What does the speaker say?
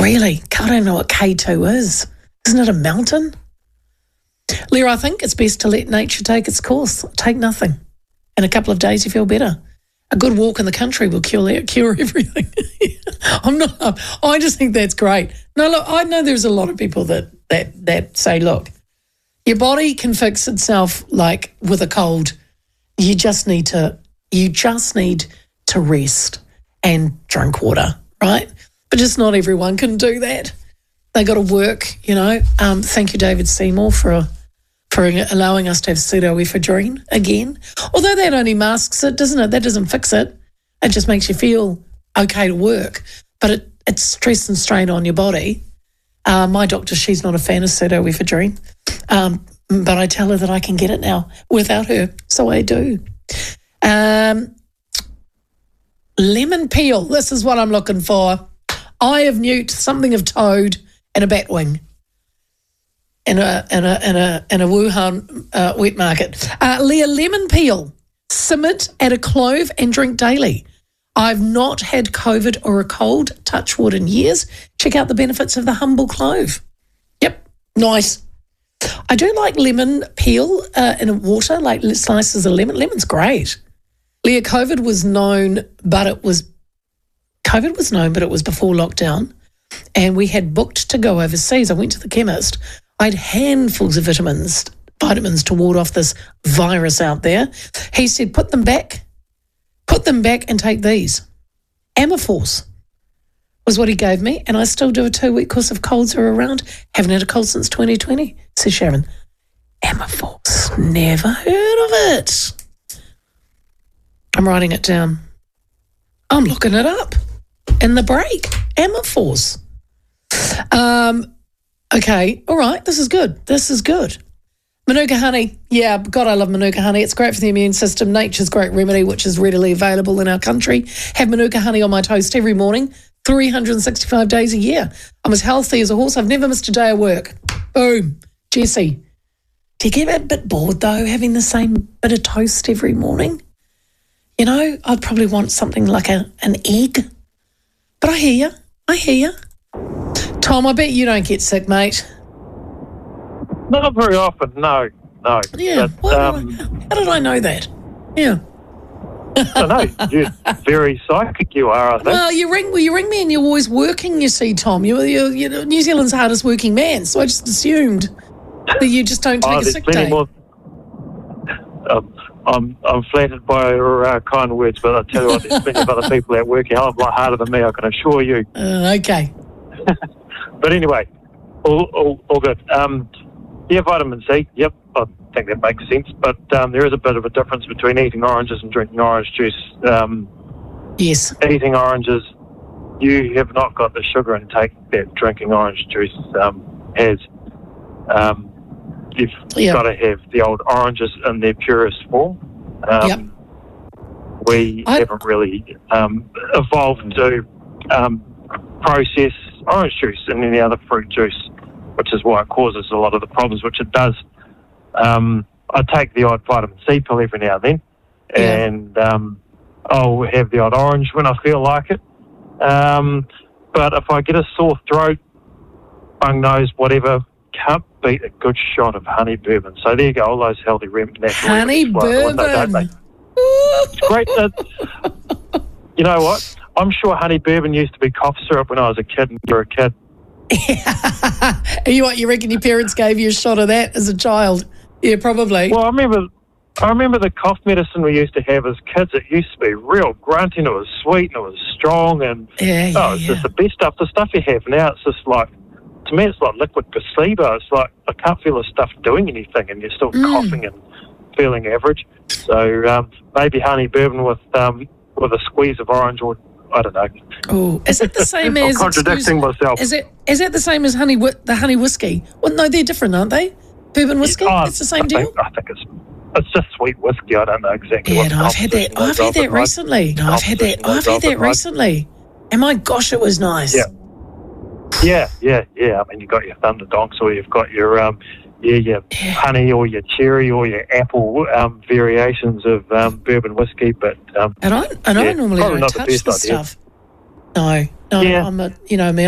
Really? God, I don't know what K2 is. Isn't it a mountain? Leah, I think it's best to let nature take its course. Take nothing. In a couple of days, you feel better. A good walk in the country will cure everything. I just think that's great. No, look, I know there's a lot of people that say, look, your body can fix itself like with a cold. You just need to rest and drink water, right? But just not everyone can do that. They got to work, you know. Thank you, David Seymour, for allowing us to have pseudoephedrine again. Although that only masks it, doesn't it? That doesn't fix it. It just makes you feel okay to work. But it's stress and strain on your body. My doctor, she's not a fan of pseudoephedrine. But I tell her that I can get it now without her. So I do. Lemon peel. This is what I'm looking for. Eye of newt, something of toad, and a batwing. In a Wuhan wet market. Leah, lemon peel, simmered, add a clove and drink daily. I've not had COVID or a cold, touch wood, in years. Check out the benefits of the humble clove. Yep, nice. I do like lemon peel in water, like slices of lemon. Lemon's great. Leah, COVID was known, but it was before lockdown, and we had booked to go overseas. I went to the chemist. I had handfuls of vitamins to ward off this virus out there. He said, put them back and take these. Amaforce was what he gave me, and I still do a 2-week course of colds are around. Haven't had a cold since 2020, says Sharon. Amaforce, never heard of it. I'm writing it down. I'm looking it up in the break. Amaforce. Okay, all right, this is good. Manuka honey. Yeah, God, I love Manuka honey. It's great for the immune system. Nature's great remedy, which is readily available in our country. Have Manuka honey on my toast every morning, 365 days a year. I'm as healthy as a horse. I've never missed a day of work. Boom. Jessie, do you get a bit bored, though, having the same bit of toast every morning? You know, I'd probably want something like an egg. But I hear you. Tom, I bet you don't get sick, mate. Not very often, no. Yeah, but, how did I know that? Yeah. I know, you're very psychic you are, I think. Well, you ring me and you're always working, you see, Tom. You're New Zealand's hardest working man, so I just assumed that you just don't take a sick day. I'm flattered by your kind words, but I tell you what, there's plenty of other people that work a hell of a lot harder than me, I can assure you. Okay. But anyway, all good. Yeah, vitamin C, yep, I think that makes sense. But there is a bit of a difference between eating oranges and drinking orange juice. Yes. Eating oranges, you have not got the sugar intake that drinking orange juice has. You've got to have the old oranges in their purest form. We haven't really evolved to process orange juice and any other fruit juice, which is why it causes a lot of the problems, which it does. I take the odd vitamin C pill every now and then, and I'll have the odd orange when I feel like it. But if I get a sore throat, bung nose, whatever, can't beat a good shot of honey bourbon. So there you go, all those healthy natural honey bourbon. It's great. You know what? I'm sure honey bourbon used to be cough syrup when I was a kid and you were a kid. You reckon your parents gave you a shot of that as a child? Yeah, probably. Well, I remember the cough medicine we used to have as kids. It used to be real grunty and it was sweet and it was strong and it's just the best stuff. The stuff you have now, it's just like, to me, it's like liquid placebo. It's like I can't feel the stuff doing anything and you're still coughing and feeling average. So maybe honey bourbon with a squeeze of orange, or I don't know. Oh, is it the same as contradicting myself? Is it the same as the honey whiskey? Well, no, they're different, aren't they? Bourbon whiskey, it's the same deal. I think it's just sweet whiskey. I don't know exactly. Yeah, no, I've had that recently. I've had that recently, and my gosh, it was nice. Yeah. I mean, you've got your Thunderdonks, or you've got your honey, or your cherry, or your apple variations of bourbon whiskey. But I normally don't touch this stuff. No, I'm me.